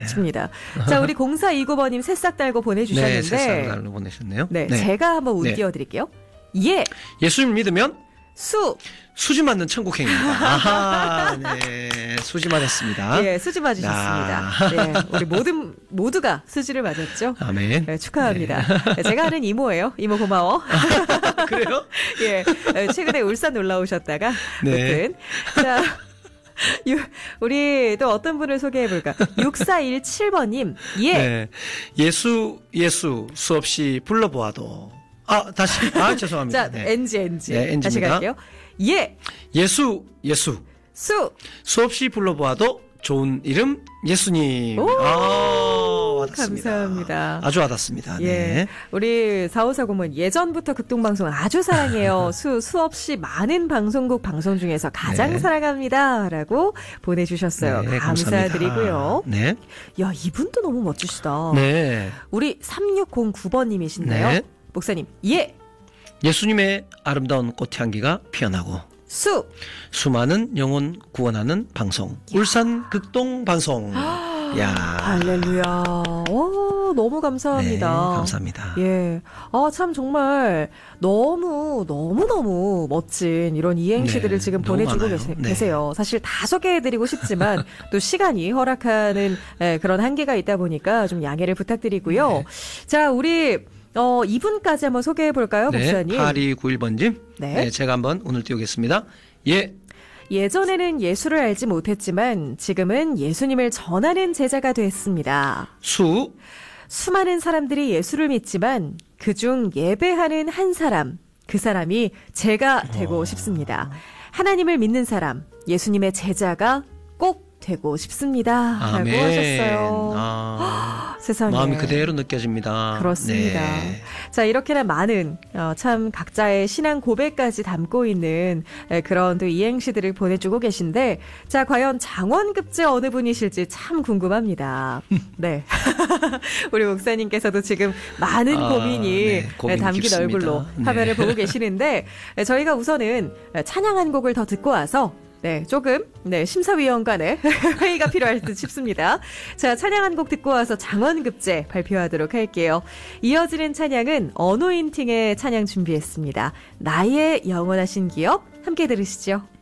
습니다. 자, 우리 0429번님 새싹 달고 보내주셨는데. 네, 새싹 달고 보내셨네요. 네, 제가 한번 운 띄워드릴게요. 예. 예수님 믿으면 수지 맞는 천국행입니다. 아하, 네, 수지 맞았습니다. 예, 수지 맞으셨습니다. 네, 우리 모두가 수지를 맞았죠. 아멘. 네, 축하합니다. 네. 제가 아는 이모예요. 이모 고마워. 그래요? 예, 최근에 울산 놀러 오셨다가. 네. 아무튼. 자. 우리 또 어떤 분을 소개해볼까? 6417번님, 예. 네. 예수, 수없이 불러보아도. 죄송합니다. 자, NG. 네, NG입니다. 다시 갈게요. 예. 예수. 수없이 불러보아도 좋은 이름, 예수님. 와닿습니다. 감사합니다. 아주 와닿습니다. 예. 네. 우리 4540은 예전부터 극동방송 아주 사랑해요. 수없이 많은 방송국 방송 중에서 가장 사랑합니다. 라고 보내주셨어요. 네, 감사드리고요. 네. 야, 이분도 너무 멋지시다. 네. 우리 3609번님이신데요. 네. 목사님, 예. 예수님의 아름다운 꽃향기가 피어나고 수많은 영혼 구원하는 방송. 울산 극동 방송. 야. 할렐루야. 너무 감사합니다. 네, 감사합니다. 예. 참 정말 너무 멋진 이런 이행시들을 지금 보내주고 계세요. 사실 다 소개해드리고 싶지만 또 시간이 허락하는 그런 한계가 있다 보니까 좀 양해를 부탁드리고요. 네. 자, 우리 이분까지 한번 소개해 볼까요, 목사님? 8291번님. 네, 제가 한번 오늘 띄우겠습니다. 예. 예전에는 예수를 알지 못했지만 지금은 예수님을 전하는 제자가 됐습니다. 수많은 사람들이 예수를 믿지만 그중 예배하는 한 사람, 그 사람이 제가 되고 싶습니다. 하나님을 믿는 사람, 예수님의 제자가 꼭 되고 싶습니다. 라고 하셨어요. 세상에. 마음이 그대로 느껴집니다. 그렇습니다. 네. 자, 이렇게나 많은 참 각자의 신앙 고백까지 담고 있는 그런 또 이행시들을 보내주고 계신데, 자, 과연 장원급제 어느 분이실지 참 궁금합니다. 네. 우리 목사님께서도 지금 많은 고민이 담긴 깊습니다. 얼굴로 화면을 보고 계시는데, 저희가 우선은 찬양 한 곡을 더 듣고 와서 조금 심사위원 간의 회의가 필요할 듯 싶습니다. 자, 찬양 한 곡 듣고 와서 장원급제 발표하도록 할게요. 이어지는 찬양은 어노인팅의 찬양 준비했습니다. 나의 영원하신 기억 함께 들으시죠.